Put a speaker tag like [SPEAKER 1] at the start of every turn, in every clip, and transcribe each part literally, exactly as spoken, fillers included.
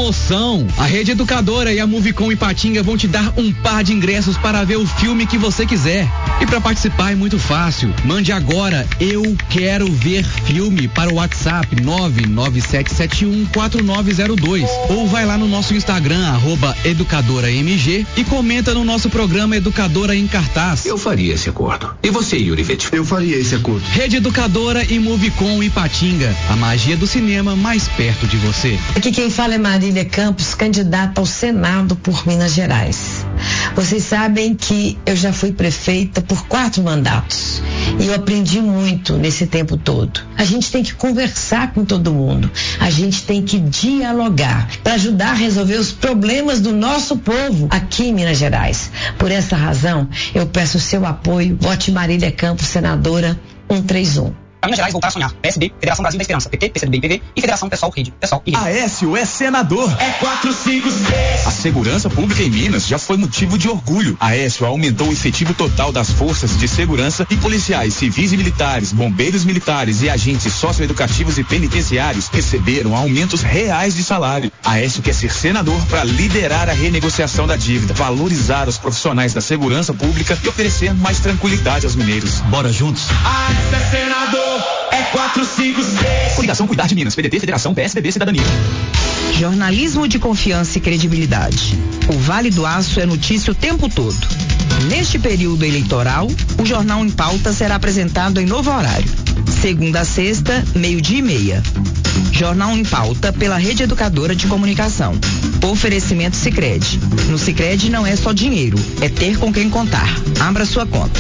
[SPEAKER 1] promoção. A Rede Educadora e a Movicom Ipatinga vão te dar um par de ingressos para ver o filme que você quiser. E para participar é muito fácil. Mande agora "eu quero ver filme" para o WhatsApp nove nove sete sete um quatro nove zero dois ou vai lá no nosso Instagram arroba educadora M G e comenta no nosso programa Educadora em Cartaz.
[SPEAKER 2] Eu faria esse acordo. E você, Yuri Vettel?
[SPEAKER 3] Eu faria esse acordo.
[SPEAKER 1] Rede Educadora e Movicom Ipatinga. A magia do cinema mais perto de você.
[SPEAKER 4] Aqui quem fala é Marília Campos, candidata ao Senado por Minas Gerais. Vocês sabem que eu já fui prefeita por quatro mandatos e eu aprendi muito nesse tempo todo. A gente tem que conversar com todo mundo, a gente tem que dialogar para ajudar a resolver os problemas do nosso povo aqui em Minas Gerais. Por essa razão, eu peço o seu apoio. Vote Marília Campos, senadora cento e trinta e um.
[SPEAKER 5] Para Minas Gerais, voltar a sonhar. P S B, Federação Brasil da Esperança, P T, P C D B e P V e Federação Pessoal Rede. Pessoal e Rede.
[SPEAKER 6] Aécio é senador.
[SPEAKER 5] É quatro cinco seis.
[SPEAKER 6] A segurança pública em Minas já foi motivo de orgulho. Aécio aumentou o efetivo total das forças de segurança e policiais civis e militares, bombeiros militares e agentes socioeducativos e penitenciários receberam aumentos reais de salário. Aécio quer ser senador para liderar a renegociação da dívida, valorizar os profissionais da segurança pública e oferecer mais tranquilidade aos mineiros. Bora juntos.
[SPEAKER 5] Aécio é senador. É quatro cinco seis.
[SPEAKER 6] Coligação Cuidar de Minas, P D T, Federação, P S D B, Cidadania.
[SPEAKER 7] Jornalismo de confiança e credibilidade. O Vale do Aço é notícia o tempo todo. Neste período eleitoral, o Jornal em Pauta será apresentado em novo horário. Segunda a sexta, meio-dia e meia. Jornal em Pauta pela Rede Educadora de Comunicação. Oferecimento Sicredi. No Sicredi não é só dinheiro, é ter com quem contar. Abra sua conta.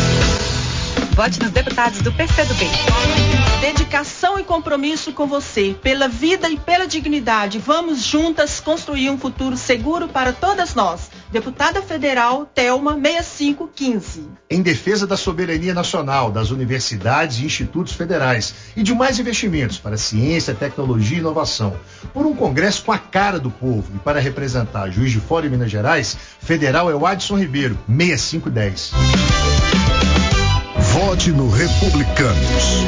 [SPEAKER 8] Vote nos deputados do P C do B.
[SPEAKER 9] Dedicação e compromisso com você, pela vida e pela dignidade. Vamos juntas construir um futuro seguro para todas nós. Deputada Federal, Thelma, sessenta e cinco quinze.
[SPEAKER 10] Em defesa da soberania nacional, das universidades e institutos federais e de mais investimentos para ciência, tecnologia e inovação. Por um congresso com a cara do povo e para representar Juiz de Fora e Minas Gerais, Federal é o Adson Ribeiro, sessenta e cinco dez.
[SPEAKER 3] Vote no Republicanos.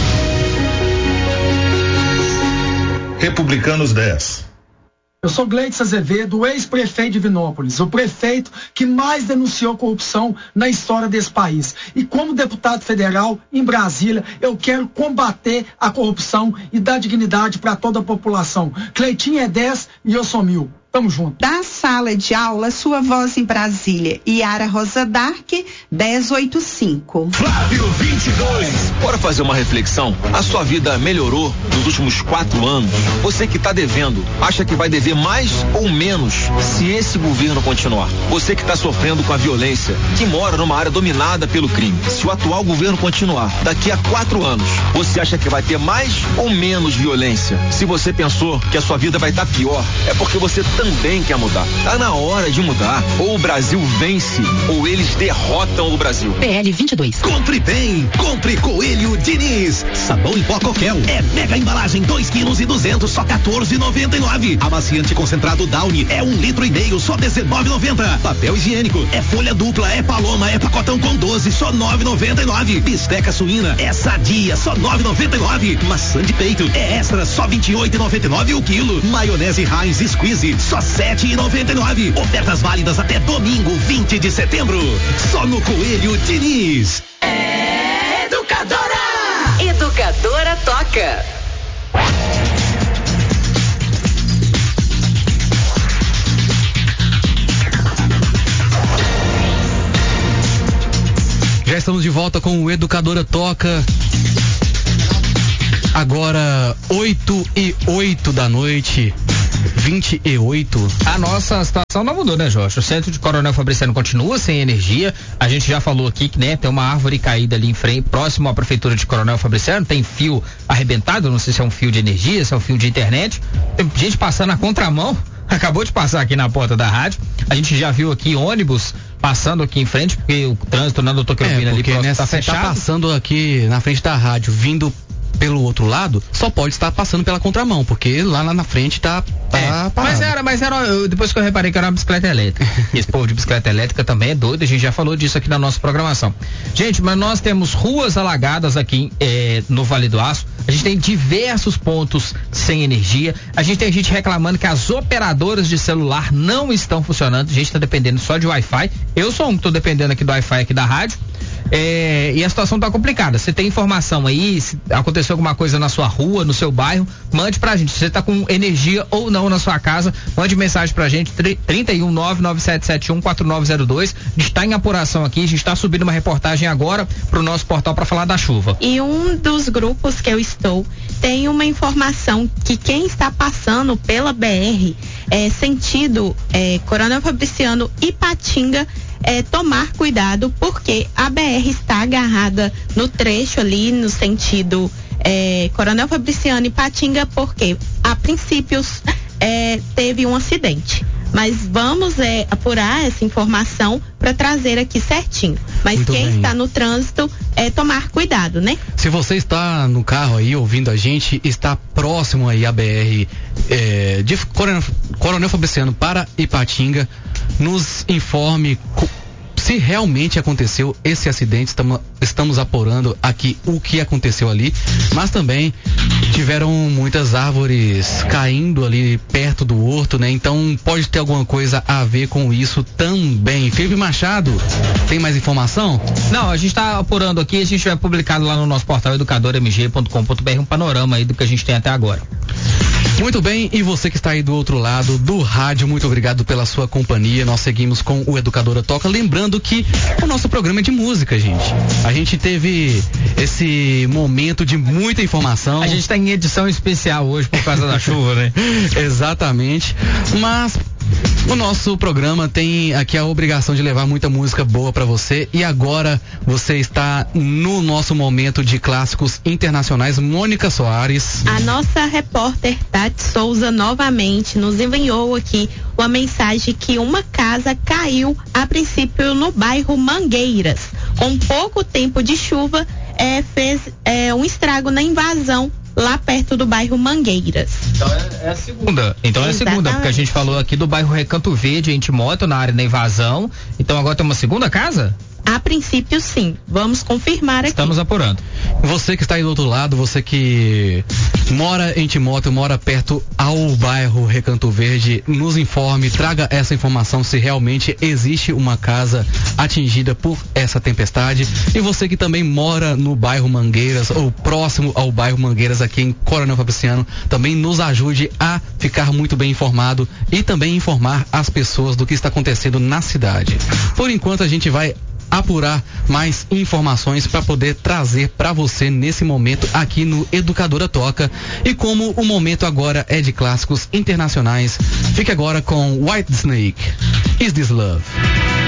[SPEAKER 3] Republicanos dez.
[SPEAKER 11] Eu sou Gleides Azevedo, ex-prefeito de Vinópolis, o prefeito que mais denunciou corrupção na história desse país. E como deputado federal em Brasília, eu quero combater a corrupção e dar dignidade para toda a população. Cleitinho é dez e eu sou mil. Tamo junto.
[SPEAKER 12] Da sala de aula, sua voz em Brasília. Yara Rosa Dark, dez oitenta e cinco.
[SPEAKER 2] Flávio vinte e dois. Bora fazer uma reflexão? A sua vida melhorou nos últimos quatro anos? Você que tá devendo, acha que vai dever mais ou menos se esse governo continuar? Você que tá sofrendo com a violência, que mora numa área dominada pelo crime, se o atual governo continuar, daqui a quatro anos, você acha que vai ter mais ou menos violência? Se você pensou que a sua vida vai estar pior, é porque você também quer mudar. Tá na hora de mudar. Ou o Brasil vence, ou eles derrotam o Brasil.
[SPEAKER 7] P L vinte e dois.
[SPEAKER 13] Compre bem, compre Coelho Diniz. Sabão em pó Coquel. É mega embalagem, dois quilos e duzentos, só quatorze e noventa e nove. Amaciante concentrado Downy é um litro e meio, só dezenove e noventa. Papel higiênico é folha dupla, é paloma, é pacotão com doze, só nove e noventa e nove. Bisteca suína é sadia, só nove e noventa e nove. Maçã de peito é extra, só vinte e oito e noventa e nove o quilo. Maionese Heinz Squeeze, só sete e noventa e nove. Ofertas válidas até domingo, vinte de setembro. Só no Coelho Diniz.
[SPEAKER 8] É Educadora!
[SPEAKER 7] Educadora toca.
[SPEAKER 1] Já estamos de volta com o Educadora Toca. Agora, oito e oito da noite. vinte e oito.
[SPEAKER 14] A nossa situação não mudou, né, Jorge? O centro de Coronel Fabriciano continua sem energia. A gente já falou aqui que, né, tem uma árvore caída ali em frente, próximo à prefeitura de Coronel Fabriciano, tem fio arrebentado, não sei se é um fio de energia, se é um fio de internet. Tem gente passando na contramão, acabou de passar aqui na porta da rádio. A gente já viu aqui ônibus passando aqui em frente, porque o trânsito na doutor Querubina
[SPEAKER 1] é,
[SPEAKER 14] ali próximo
[SPEAKER 1] tá
[SPEAKER 14] fechado.
[SPEAKER 1] Tá passando aqui na frente da rádio, vindo pelo outro lado, só pode estar passando pela contramão, porque lá, lá na frente tá, tá
[SPEAKER 14] é,
[SPEAKER 1] parado.
[SPEAKER 14] Mas era, mas era, eu, depois que eu reparei que era uma bicicleta elétrica. Esse povo de bicicleta elétrica também é doido, a gente já falou disso aqui na nossa programação. Gente, mas nós temos ruas alagadas aqui é, no Vale do Aço, a gente tem diversos pontos sem energia, a gente tem gente reclamando que as operadoras de celular não estão funcionando, a gente está dependendo só de Wi-Fi, eu sou um que tô dependendo aqui do Wi-Fi aqui da rádio, é, e a situação tá complicada. Você tem informação aí, se aconteceu alguma coisa na sua rua, no seu bairro, mande pra gente, se você tá com energia ou não na sua casa, mande mensagem pra gente, trinta e um, nove nove sete sete um, quatro nove zero dois, a gente tá em apuração aqui, a gente tá subindo uma reportagem agora pro nosso portal para falar da chuva.
[SPEAKER 15] E um dos grupos que eu estou tem uma informação que quem está passando pela B R, é, sentido é, Coronel Fabriciano Ipatinga, é, tomar cuidado, porque a B R está agarrada no trecho ali, no sentido é, Coronel Fabriciano Ipatinga, porque a princípios é, teve um acidente. Mas vamos é, apurar essa informação para trazer aqui certinho. Mas
[SPEAKER 1] Muito
[SPEAKER 15] quem
[SPEAKER 1] bem.
[SPEAKER 15] está no trânsito é tomar cuidado, né?
[SPEAKER 1] Se você está no carro aí ouvindo a gente, está próximo aí à B R é, de Coronel, Coronel Fabriciano para Ipatinga, nos informe co- se realmente aconteceu esse acidente. Estamos, estamos apurando aqui o que aconteceu ali, mas também tiveram muitas árvores caindo ali perto do horto, né? Então pode ter alguma coisa a ver com isso também. Felipe Machado, tem mais informação?
[SPEAKER 14] Não, a gente tá apurando aqui, a gente vai publicar lá no nosso portal educador m g ponto com ponto b r um panorama aí do que a gente tem até agora.
[SPEAKER 1] Muito bem, e você que está aí do outro lado do rádio, muito obrigado pela sua companhia. Nós seguimos com o Educadora Toca, lembrando que o nosso programa é de música, gente. A gente teve esse momento de muita informação.
[SPEAKER 14] A gente está em edição especial hoje por causa da chuva, né?
[SPEAKER 1] Exatamente, mas o nosso programa tem aqui a obrigação de levar muita música boa pra você, e agora você está no nosso momento de clássicos internacionais. Mônica Soares.
[SPEAKER 15] A nossa repórter Tati Souza novamente nos enviou aqui uma mensagem que uma casa caiu a princípio no bairro Mangueiras. Com pouco tempo de chuva, é, fez é, um estrago na invasão lá perto do bairro Mangueiras.
[SPEAKER 14] Então é, é a segunda. Então é a segunda, porque a gente falou aqui do bairro Recanto Verde, em Timóteo, na área da invasão. Então agora tem uma segunda casa?
[SPEAKER 15] A princípio, sim. Vamos confirmar aqui.
[SPEAKER 14] Estamos apurando.
[SPEAKER 1] Você que está aí do outro lado, você que mora em Timóteo, mora perto ao bairro Recanto Verde, nos informe, traga essa informação se realmente existe uma casa atingida por essa tempestade. E você que também mora no bairro Mangueiras ou próximo ao bairro Mangueiras aqui em Coronel Fabriciano, também nos ajude a ficar muito bem informado e também informar as pessoas do que está acontecendo na cidade. Por enquanto a gente vai apurar mais informações para poder trazer para você nesse momento aqui no Educadora Toca. E como o momento agora é de clássicos internacionais, fique agora com Whitesnake, Is This Love?